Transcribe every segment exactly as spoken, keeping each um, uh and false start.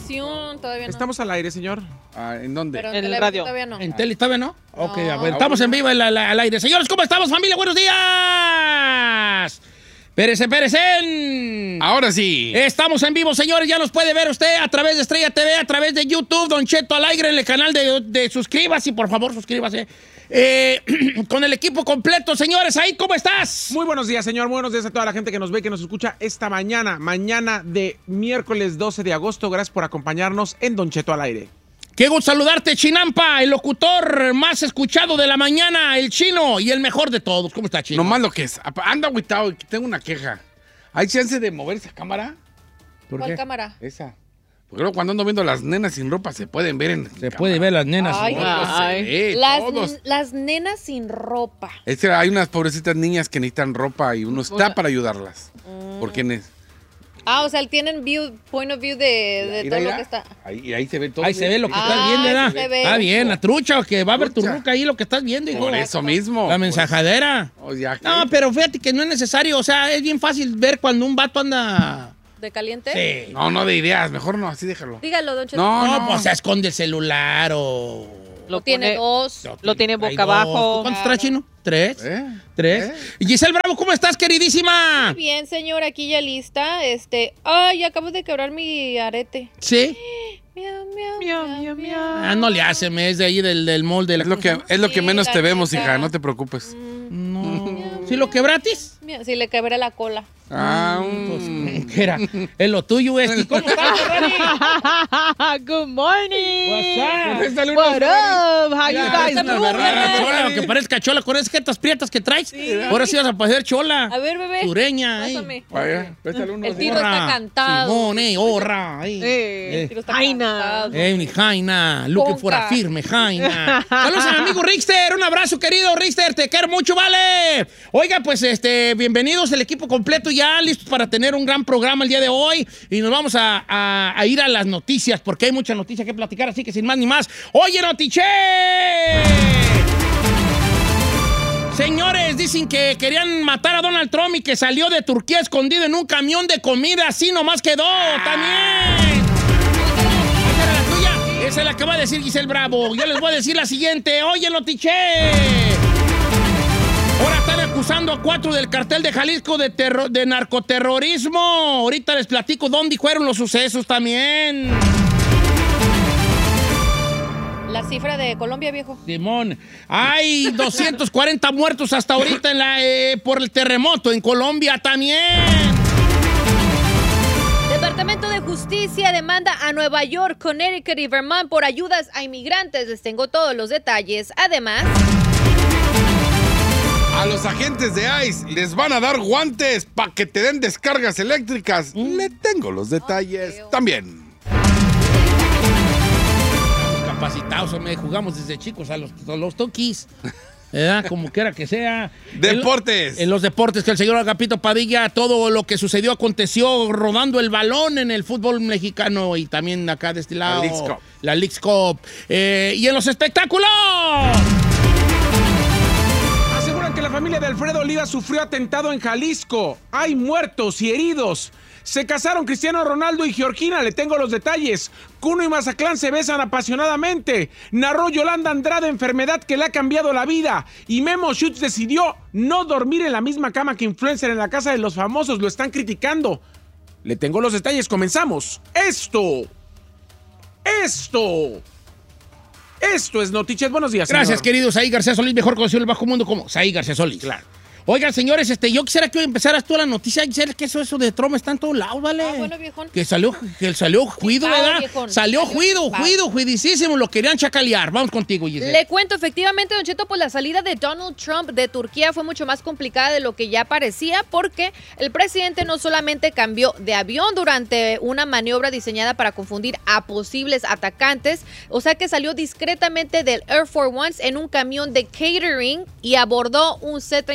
televisión, todavía no. Estamos al aire, señor. Ah, ¿en dónde? Pero En el tele- radio. Todavía no. ¿En tele todavía no? No. Ok, a ver, estamos en vivo en la- la- al aire. Señores, ¿cómo estamos, familia? ¡Buenos días! Pérese, Pérese. Ahora sí. Estamos en vivo, señores. Ya nos puede ver usted a través de Estrella T V, a través de YouTube, Don Cheto al aire, en el canal de, de suscríbase, por favor, suscríbase. Eh, con el equipo completo, señores. Ahí, ¿cómo estás? Muy buenos días, señor. Muy buenos días a toda la gente que nos ve, que nos escucha esta mañana. Mañana de miércoles doce de agosto. Gracias por acompañarnos en Don Cheto al aire. Qué gusto saludarte, Chinampa, el locutor más escuchado de la mañana, el chino y el mejor de todos. ¿Cómo está, Chino? Nomás lo que es. Anda agüitado, tengo una queja. ¿Hay chance de mover esa cámara? ¿Por ¿Cuál qué? cámara? Esa. Porque luego cuando ando viendo las nenas sin ropa se pueden ver en. Se puede ver las nenas. Ay, ¿no? Ay. Sí, Las, todos. las nenas sin ropa. Es que hay unas pobrecitas niñas que necesitan ropa y uno está para ayudarlas. Porque ne- Ah, o sea, tienen view, point of view de, de Mira, todo mira, lo que está. Ahí, y ahí se ve todo. Ahí se ve lo que Ah, estás viendo, ¿verdad? sí se ve. Está bien, la trucha, que va a ver tu Trucha. ruca ahí lo que estás viendo, hijo. Por eso mismo. La mensajadera. Oh, ya que- No, pero fíjate que no es necesario, o sea, es bien fácil ver cuando un vato anda... ¿De caliente? Sí. No, no de ideas. Mejor no, así déjalo. Dígalo, don Cheto. No, No, no. pues se esconde el celular o... Lo Tiene pone- dos. Lo tiene Trae boca dos. abajo. ¿Cuántos traes, Chino? ¿Tres? ¿Eh? ¿Tres? ¿Eh? Y Giselle Bravo, ¿cómo estás, queridísima? Bien, señor, aquí ya lista. Este, ay, acabo de quebrar mi arete. Sí. Miau, miau, Miau, miau, miau, miau. Ah, no le hace, me es de ahí del, del molde. De la Es lo que, es lo que Sí, menos la te vemos, neta. hija. No te preocupes. No. ¿Sí lo quebratis? Miau, sí, le quebré la cola. Ah, Pues, mm. ¿qué era? Es lo tuyo, este. ¿Cómo estás, Ferrari? Good morning. What's up? Préstale unos, What up? How you Ya, guys esta doing? Ferrari, chola, que parezca chola con esas jetas prietas que traes. Ahora sí vas a parecer chola. A ver, bebé. Sureña, eh. Pásame. Vaya, préstale unos. El tiro está cantado. Simón, eh, horra. Eh. Eh, El tiro está Jaina. cantado. Eh, mi Jaina, looking for a Conca. firme, Jaina. Saludos a mi amigo Rickster, un abrazo, querido Rickster, te quiero mucho, vale. Oiga, pues, este, bienvenidos el equipo completo ya, listos para tener un gran programa el día de hoy. Y nos vamos a, a- a ir a las noticias, porque hay mucha noticia que platicar, así que sin más ni más. ¡Oye, Notiche! Señores, dicen que querían matar a Donald Trump y que salió de Turquía escondido en un camión de comida, así nomás quedó, también. ¿Esa era la tuya? Esa la acaba de decir Giselle Bravo. Yo les voy a decir la siguiente. Oye, Notiche. Ahora están acusando a cuatro del cartel de Jalisco de, terro- de narcoterrorismo. Ahorita les platico dónde fueron los sucesos también. La cifra de Colombia, viejo. Simón, hay doscientos cuarenta muertos hasta ahorita en la, eh, por el terremoto en Colombia también. Departamento de Justicia demanda a Nueva York, Connecticut y Vermont por ayudas a inmigrantes. Les tengo todos los detalles. Además, A los agentes de ICE les van a dar guantes para que te den descargas eléctricas. Le tengo los detalles Ok, ok. también. Capacitados, hombre, jugamos desde chicos a los, a los toquis. ¿Verdad? Como quiera que sea. Deportes. En, en los deportes, que el señor Agapito Padilla, todo lo que sucedió aconteció rodando el balón en el fútbol mexicano y también acá de este lado. Leagues Cup. La Leagues Cup. Eh, y en los espectáculos. Aseguran que la familia de Alfredo Oliva sufrió atentado en Jalisco. Hay muertos y heridos. Se casaron Cristiano Ronaldo y Georgina, le tengo los detalles. Cuno y Mazatlán se besan apasionadamente. Narró Yolanda Andrade enfermedad que le ha cambiado la vida. Y Memo Schutz decidió no dormir en la misma cama que influencer en la casa de los famosos. Lo están criticando. Le tengo los detalles, comenzamos. Esto. Esto. Esto es Noticias. Buenos días, señor. Gracias, querido Saí García Solís, mejor conocido en el bajo mundo como Saí García Solís. Claro. Oigan, señores, este, yo quisiera que hoy empezaras tú la noticia. Quisiera que eso, eso de Trump está en todos lados, ¿vale? Ah, bueno, viejón. Que salió, que salió juido, Picado, ¿verdad? viejón. Salió Salió juido, picado. juido, juidicísimo. Lo querían chacalear. Vamos contigo, Giselle. Le cuento, efectivamente, Don Cheto, pues la salida de Donald Trump de Turquía fue mucho más complicada de lo que ya parecía, porque el presidente no solamente cambió de avión durante una maniobra diseñada para confundir a posibles atacantes, o sea que salió discretamente del Air Force One en un camión de catering y abordó un C treinta y dos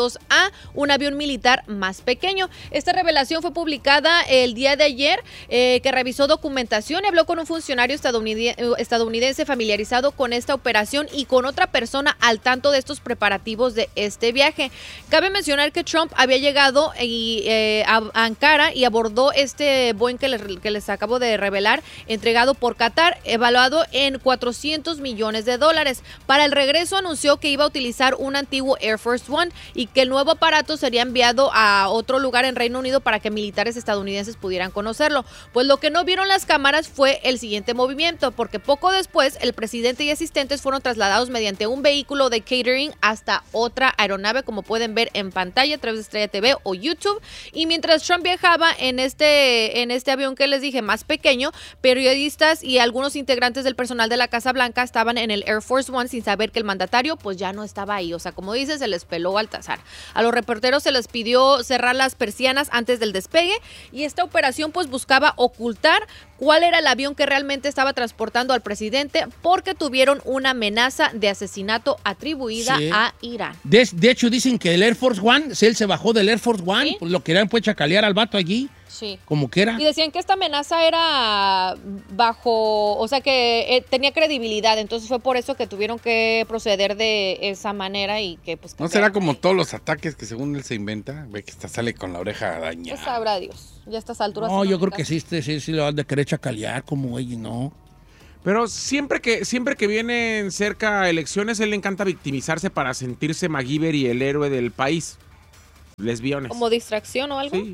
pasajeros a un avión militar más pequeño. Esta revelación fue publicada el día de ayer, eh, que revisó documentación y habló con un funcionario estadounidense, estadounidense familiarizado con esta operación y con otra persona al tanto de estos preparativos de este viaje. Cabe mencionar que Trump había llegado y, eh, a Ankara y abordó este Boeing que les, que les acabo de revelar, entregado por Qatar, evaluado en cuatrocientos millones de dólares. Para el regreso anunció que iba a utilizar un antiguo Air Force One y que el nuevo aparato sería enviado a otro lugar en Reino Unido para que militares estadounidenses pudieran conocerlo. Pues lo que no vieron las cámaras fue el siguiente movimiento, porque poco después el presidente y asistentes fueron trasladados mediante un vehículo de catering hasta otra aeronave, como pueden ver en pantalla a través de Estrella T V o YouTube. Y mientras Trump viajaba en este, en este avión que les dije más pequeño, periodistas y algunos integrantes del personal de la Casa Blanca estaban en el Air Force One sin saber que el mandatario pues ya no estaba ahí. O sea, como dice, se les peló Baltasar. A los reporteros se les pidió cerrar las persianas antes del despegue y esta operación pues buscaba ocultar cuál era el avión que realmente estaba transportando al presidente, porque tuvieron una amenaza de asesinato atribuida sí. a Irán. De, de hecho, dicen que el Air Force One, si él se bajó del Air Force One, ¿sí? Pues lo querían pues chacalear al vato allí. Sí. Como que era. Y decían que esta amenaza era bajo, o sea que eh, tenía credibilidad, entonces fue por eso que tuvieron que proceder de esa manera y que pues... ¿No que será como todos los ataques que según él se inventa? Ve que hasta sale con la oreja dañada. Pues sabrá Dios, ya a estas alturas... No, yo creo que sí, sí, sí lo han de querer chacalear como ella, ¿no? Pero siempre que, siempre que vienen cerca elecciones, él le encanta victimizarse para sentirse MacGyver y el héroe del país. Lesbiones. ¿Como distracción o algo? Sí.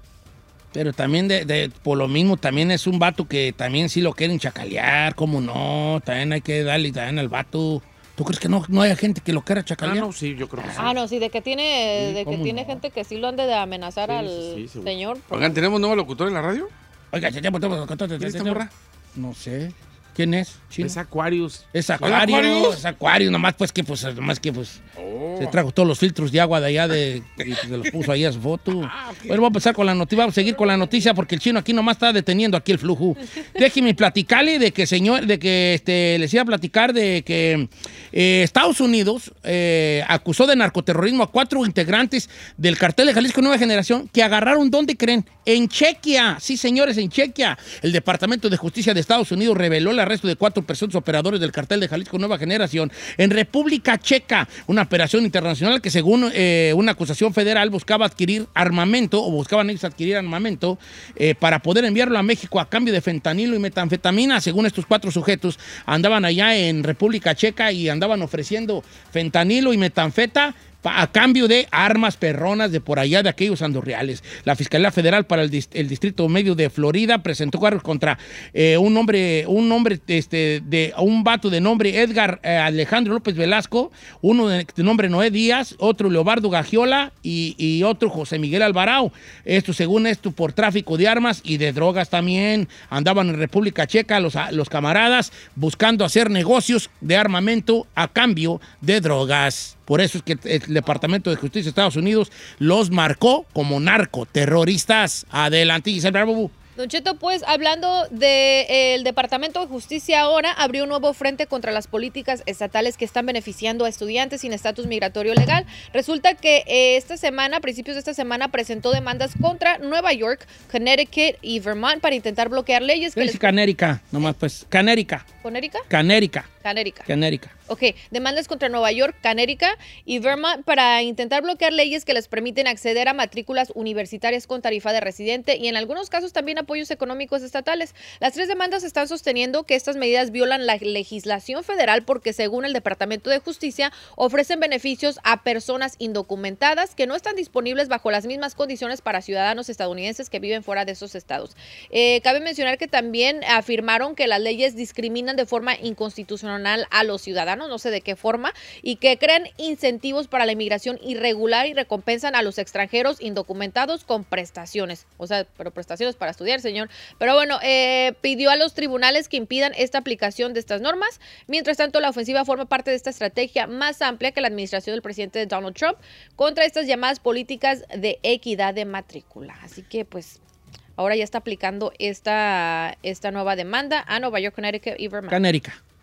Pero también, de, de, por lo mismo, también es un vato que también sí lo quieren chacalear, ¿cómo no? También hay que darle también al vato. ¿Tú crees que no, no haya gente que lo quiera chacalear? Ah, no, sí, yo creo que sí. Ah, no, sí, de que tiene, Sí, de que ¿cómo tiene no? gente que sí lo han de amenazar Sí, al sí, sí, señor. Oigan, ¿tenemos nuevo locutor en la radio? Oiga, ya, ya, ya, ya, ya, ¿Quién es esta morra? No sé. ¿Quién es? ¿Chino? Es Aquarius. Es ¿Hola, Acuario, Aquarius? es Acuario, nomás pues que pues, nomás que pues Oh. se trajo todos los filtros de agua de allá de, y pues, se los puso ahí a su foto. Ah, okay. Bueno, vamos a empezar con la noticia, vamos a seguir con la noticia porque el chino aquí nomás está deteniendo aquí el flujo. Déjeme platicarle de que señor, de que este les iba a platicar de que eh, Estados Unidos eh, acusó de narcoterrorismo a cuatro integrantes del cartel de Jalisco Nueva Generación que agarraron, ¿dónde creen? En Chequia. Sí, señores, en Chequia. El Departamento de Justicia de Estados Unidos reveló el arresto de cuatro presuntos operadores del cartel de Jalisco Nueva Generación en República Checa, una operación internacional que según eh, una acusación federal buscaba adquirir armamento o buscaban ellos adquirir armamento eh, para poder enviarlo a México a cambio de fentanilo y metanfetamina. Según estos cuatro sujetos, andaban allá en República Checa y andaban ofreciendo fentanilo y metanfeta a cambio de armas perronas de por allá de aquellos andorreales. La Fiscalía Federal para el, dist el Distrito Medio de Florida presentó cargos contra eh, un hombre, un hombre, este, de un vato de nombre Edgar eh, Alejandro López Velasco, uno de, de nombre Noé Díaz, otro Leobardo Gagiola y, y otro José Miguel Alvarado. Esto según esto por tráfico de armas y de drogas también. Andaban en República Checa los, los camaradas buscando hacer negocios de armamento a cambio de drogas. Por eso es que el Departamento de Justicia de Estados Unidos los marcó como narcoterroristas. Adelante, Giselle Barbobu. Don Cheto, pues hablando del Departamento de Justicia ahora, abrió un nuevo frente contra las políticas estatales que están beneficiando a estudiantes sin estatus migratorio legal. Resulta que eh, esta semana, a principios de esta semana, presentó demandas contra Nueva York, Connecticut y Vermont para intentar bloquear leyes que ¿Qué les... dice Canérica? Nomás pues, Canérica. ¿Conérica? Canérica. Canérica. Canérica. Ok, demandas contra Nueva York, Connecticut y Vermont para intentar bloquear leyes que les permiten acceder a matrículas universitarias con tarifa de residente y en algunos casos también apoyos económicos estatales. Las tres demandas están sosteniendo que estas medidas violan la legislación federal porque según el Departamento de Justicia ofrecen beneficios a personas indocumentadas que no están disponibles bajo las mismas condiciones para ciudadanos estadounidenses que viven fuera de esos estados. Eh, cabe mencionar que también afirmaron que las leyes discriminan de forma inconstitucional a los ciudadanos, no sé de qué forma, y que crean incentivos para la inmigración irregular y recompensan a los extranjeros indocumentados con prestaciones. O sea, pero prestaciones para estudiar, señor. Pero bueno, eh, pidió a los tribunales que impidan esta aplicación de estas normas. Mientras tanto, la ofensiva forma parte de esta estrategia más amplia que la administración del presidente Donald Trump contra estas llamadas políticas de equidad de matrícula. Así que, pues, ahora ya está aplicando esta, esta nueva demanda a Nueva York, Connecticut y Vermont. Canérica.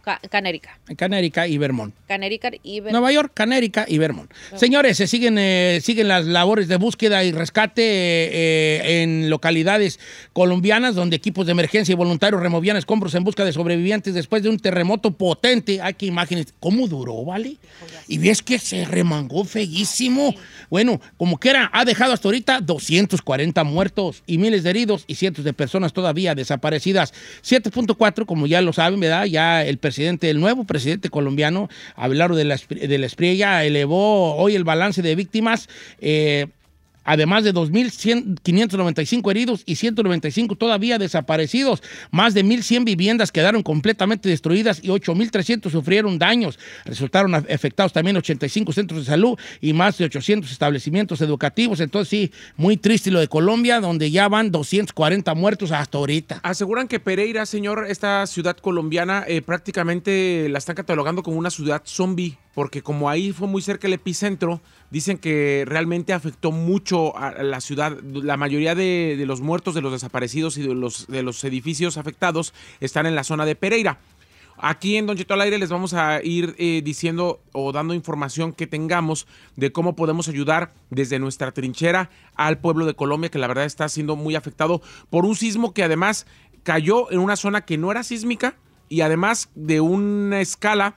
Ca- Canérica. En Canérica y Vermont. Canérica y Ver- Nueva York, Canérica y Vermont. Señores, se siguen, eh, siguen las labores de búsqueda y rescate eh, eh, en localidades colombianas donde equipos de emergencia y voluntarios removían escombros en busca de sobrevivientes después de un terremoto potente. Hay que imaginar cómo duró, ¿vale? Y ves que se remangó feísimo. Bueno, como quiera, ha dejado hasta ahorita doscientos cuarenta muertos y miles de heridos y cientos de personas todavía desaparecidas. siete punto cuatro, como ya lo saben, ¿verdad? Ya el presidente, el nuevo presidente colombiano, Abelardo de la, de la Espriella, elevó hoy el balance de víctimas, eh, además de dos mil quinientos noventa y cinco heridos y ciento noventa y cinco todavía desaparecidos. Más de mil cien viviendas quedaron completamente destruidas y ocho mil trescientos sufrieron daños. Resultaron afectados también ochenta y cinco centros de salud y más de ochocientos establecimientos educativos. Entonces sí, muy triste lo de Colombia, donde ya van doscientos cuarenta muertos hasta ahorita. Aseguran que Pereira, señor, esta ciudad colombiana, eh, prácticamente la están catalogando como una ciudad zombie, porque como ahí fue muy cerca el epicentro, dicen que realmente afectó mucho a la ciudad. La mayoría de, de los muertos, de los desaparecidos y de los, de los edificios afectados están en la zona de Pereira. Aquí en Don Cheto al Aire les vamos a ir eh, diciendo o dando información que tengamos de cómo podemos ayudar desde nuestra trinchera al pueblo de Colombia, que la verdad está siendo muy afectado por un sismo que además cayó en una zona que no era sísmica y además de una escala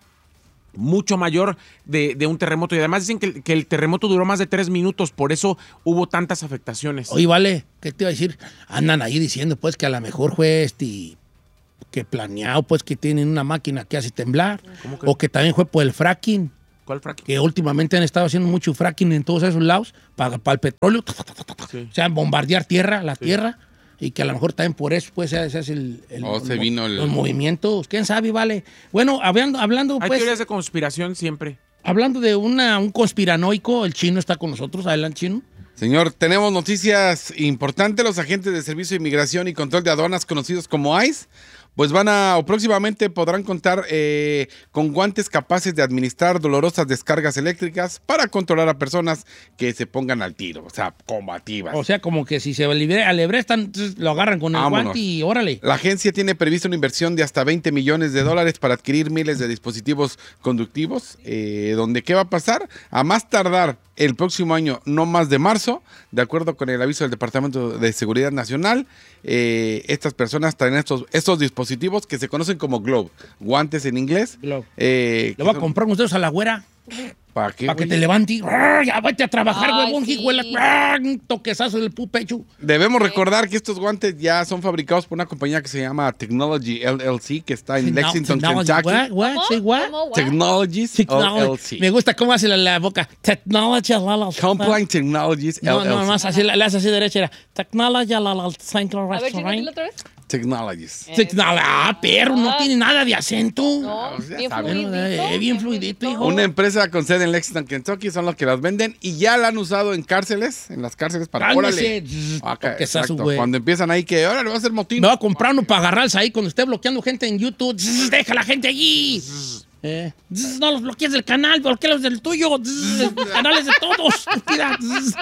mucho mayor de, de un terremoto. Y además dicen que, que el terremoto duró más de tres minutos, por eso hubo tantas afectaciones. Oye, vale, ¿qué te iba a decir? Andan ahí diciendo pues que a lo mejor fue este, que planeado, pues que tienen una máquina que hace temblar. ¿Cómo que? O que también fue por el fracking. ¿Cuál fracking? Que últimamente han estado haciendo mucho fracking en todos esos lados para, para el petróleo. Sí. O sea, bombardear tierra, la Sí. tierra. Y que a lo mejor también por eso pues ese es el, el Oh, se vino el- los movimientos. ¿Quién sabe, vale? Bueno, hablando, hablando Hay pues, teorías de conspiración siempre. hablando de una, un conspiranoico, el chino está con nosotros. Adelante, chino. Señor, tenemos noticias importantes. Los agentes de Servicio de Inmigración y Control de Aduanas, conocidos como ICE, pues van a, o próximamente podrán contar eh, con guantes capaces de administrar dolorosas descargas eléctricas para controlar a personas que se pongan al tiro, o sea, combativas. O sea, como que si se libre, alebrestan, entonces lo agarran con el Vámonos. guante y órale. La agencia tiene previsto una inversión de hasta veinte millones de dólares para adquirir miles de dispositivos conductivos, eh, donde ¿qué va a pasar? A más tardar el próximo año, no más de marzo, de acuerdo con el aviso del Departamento de Seguridad Nacional, eh, estas personas traen estos, estos dispositivos que se conocen como Globe, guantes en inglés. Globe. Eh, Le voy a comprar unos dedos a la güera ¿Para qué, para que güey? te levante. Ya vete a trabajar, Ay, huevón, sí. hijuela. Un toquezazo del pu pecho. Debemos recordar que estos guantes ya son fabricados por una compañía que se llama Technology L L C, que está en Lexington, Technology. Kentucky. What? What? ¿Cómo? Say what? ¿Cómo? What? Technologies Technology. L L C. Me gusta cómo hace la, la boca. Technology. La, la, Complaint Technologies No, L L C. no, más así, la, la hace así derecha. Era Technology. La, la, A ver, chino, dilo otra vez. Technologies. Technology. Ah, perro, no tiene nada de acento. No, pues ya bien saben. Bueno, fluidito. eh, bien fluidito, hijo. Una empresa con sede en Lexington, Kentucky, son los que las venden y ya la han usado en cárceles, en las cárceles para... Cálmese. órale. Zzz, Acá, toquezazo, exacto. güey. Cuando empiezan ahí que, ahora le va a hacer motín. Me voy a comprar uno para agarrarse ahí cuando esté bloqueando gente en YouTube. Zzz, deja a la gente allí. Eh, zzz, no los bloquees del canal, bloquealos del tuyo. Zzz, el canal es de todos. Estúpida. Zzz.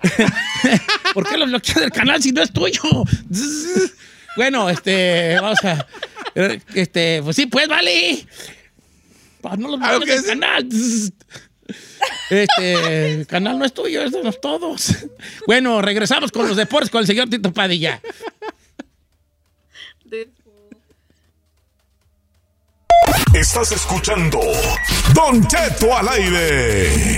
¿Por qué los bloqueas del canal si no es tuyo? Zzz. Bueno, este, vamos a. Este, pues sí, pues vale. Pa- No los Ah, bloquees ok, del sí. canal. Zzz. Este, el canal no es tuyo, es de los todos. Bueno, regresamos con los deportes con el señor Tito Padilla. Estás escuchando Don Cheto al aire.